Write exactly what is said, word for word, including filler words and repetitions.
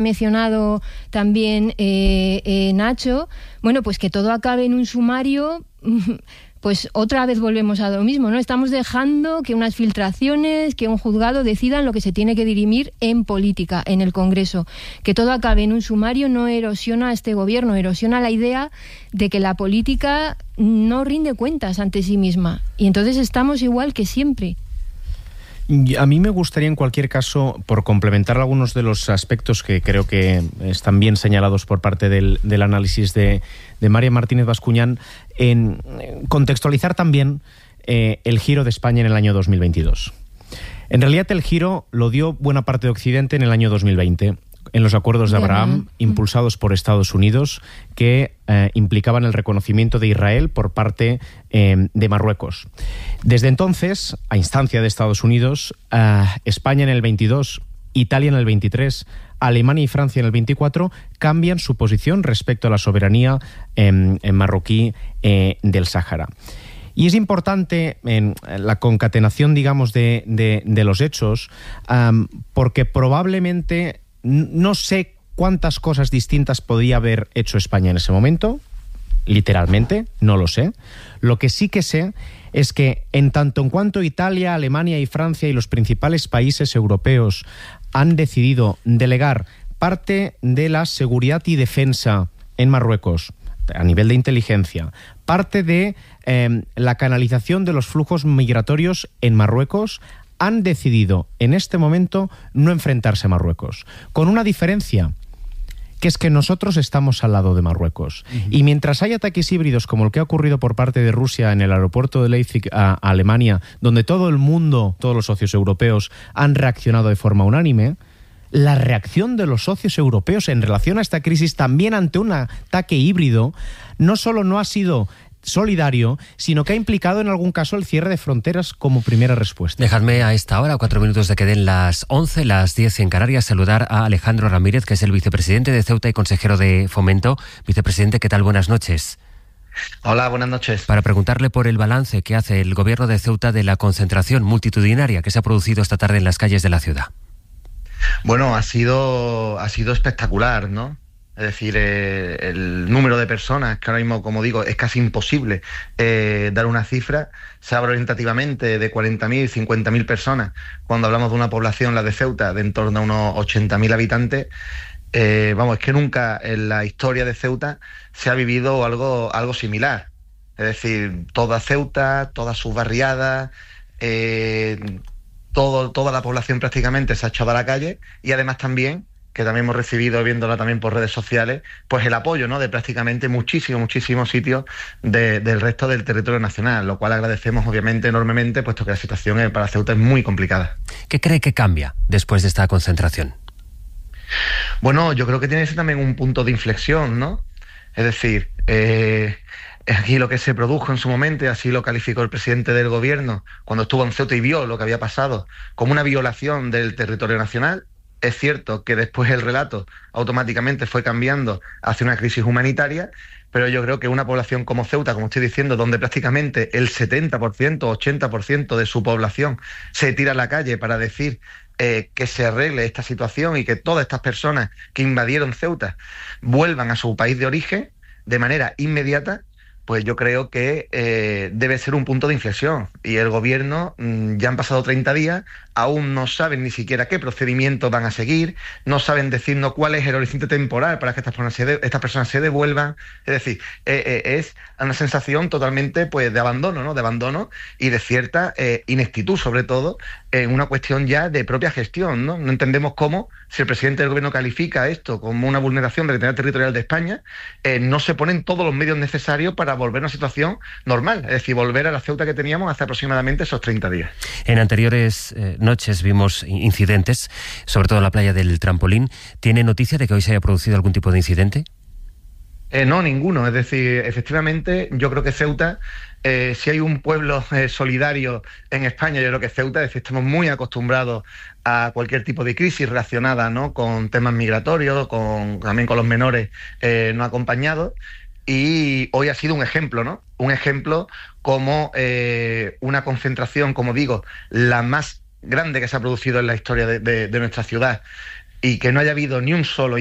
mencionado también eh, eh, Nacho, bueno, pues que todo acabe en un sumario, pues otra vez volvemos a lo mismo, ¿no? Estamos dejando que unas filtraciones, que un juzgado decidan lo que se tiene que dirimir en política, en el Congreso. Que todo acabe en un sumario no erosiona a este gobierno, erosiona la idea de que la política no rinde cuentas ante sí misma. Y entonces estamos igual que siempre. A mí me gustaría, en cualquier caso, por complementar algunos de los aspectos que creo que están bien señalados por parte del, del análisis de, de María Martínez Bascuñán, en contextualizar también eh, el giro de España en el año dos mil veintidós. En realidad, el giro lo dio buena parte de Occidente en el año dos mil veinte, en los acuerdos de Abraham, impulsados por Estados Unidos, que eh, implicaban el reconocimiento de Israel por parte eh, de Marruecos. Desde entonces, a instancia de Estados Unidos, eh, España en el veintidós, Italia en el veintitrés, Alemania y Francia en el veinticuatro cambian su posición respecto a la soberanía eh, en marroquí eh, del Sáhara. Y es importante en la concatenación, digamos, de, de, de los hechos, um, porque probablemente no sé cuántas cosas distintas podía haber hecho España en ese momento, literalmente, no lo sé. Lo que sí que sé es que en tanto en cuanto Italia, Alemania y Francia y los principales países europeos han decidido delegar parte de la seguridad y defensa en Marruecos, a nivel de inteligencia, parte de eh, la canalización de los flujos migratorios en Marruecos, han decidido en este momento no enfrentarse a Marruecos, con una diferencia, que es que nosotros estamos al lado de Marruecos. Uh-huh. Y mientras hay ataques híbridos como el que ha ocurrido por parte de Rusia en el aeropuerto de Leipzig a, a Alemania, donde todo el mundo, todos los socios europeos han reaccionado de forma unánime, la reacción de los socios europeos en relación a esta crisis también ante un ataque híbrido no solo no ha sido solidario, sino que ha implicado en algún caso el cierre de fronteras como primera respuesta. Dejadme a esta hora, cuatro minutos de que den las once, las diez en Canarias, saludar a Alejandro Ramírez, que es el vicepresidente de Ceuta y consejero de Fomento. Vicepresidente, ¿qué tal? Buenas noches. Hola, buenas noches. Para preguntarle por el balance que hace el gobierno de Ceuta de la concentración multitudinaria que se ha producido esta tarde en las calles de la ciudad. Bueno, ha sido, ha sido espectacular, ¿no? Es decir, eh, el número de personas, que ahora mismo, como digo, es casi imposible eh, dar una cifra, se habla orientativamente de cuarenta mil, cincuenta mil personas, cuando hablamos de una población, la de Ceuta, de en torno a unos ochenta mil habitantes. Eh, vamos, es que nunca en la historia de Ceuta se ha vivido algo, algo similar. Es decir, toda Ceuta, todas sus barriadas, eh, todo, toda la población prácticamente se ha echado a la calle, y además también, que también hemos recibido, viéndola también por redes sociales, pues el apoyo, ¿no?, de prácticamente muchísimos, muchísimos sitios de, del resto del territorio nacional, lo cual agradecemos obviamente enormemente, puesto que la situación para Ceuta es muy complicada. ¿Qué cree que cambia después de esta concentración? Bueno, yo creo que tiene que ser también un punto de inflexión, ¿no? Es decir, eh, aquí lo que se produjo en su momento, y así lo calificó el presidente del gobierno cuando estuvo en Ceuta y vio lo que había pasado, como una violación del territorio nacional. Es cierto que después el relato automáticamente fue cambiando hacia una crisis humanitaria, pero yo creo que una población como Ceuta, como estoy diciendo, donde prácticamente el setenta por ciento, ochenta por ciento de su población se tira a la calle para decir eh, que se arregle esta situación y que todas estas personas que invadieron Ceuta vuelvan a su país de origen de manera inmediata, pues yo creo que eh, debe ser un punto de inflexión. Y el gobierno, mmm, ya han pasado treinta días, aún no saben ni siquiera qué procedimientos van a seguir, no saben decirnos cuál es el horizonte temporal para que estas personas se, de, estas personas se devuelvan. Es decir, eh, eh, es una sensación totalmente, pues, de abandono, ¿no? De abandono y de cierta eh, ineptitud, sobre todo, en una cuestión ya de propia gestión, ¿no? No entendemos cómo, si el presidente del gobierno califica esto como una vulneración de la integridad territorial de España, eh, no se ponen todos los medios necesarios para volver a una situación normal, es decir, volver a la Ceuta que teníamos hace aproximadamente esos treinta días. En anteriores eh, noches vimos incidentes, sobre todo en la playa del Trampolín. ¿Tiene noticia de que hoy se haya producido algún tipo de incidente? Eh, no, ninguno. Es decir, efectivamente, yo creo que Ceuta, eh, si hay un pueblo eh, solidario en España, yo creo que Ceuta, es decir, estamos muy acostumbrados a cualquier tipo de crisis relacionada, ¿no?, con temas migratorios, con, también con los menores eh, no acompañados. Y hoy ha sido un ejemplo, ¿no? Un ejemplo como eh, una concentración, como digo, la más grande que se ha producido en la historia de, de, de nuestra ciudad. y que no haya habido ni un solo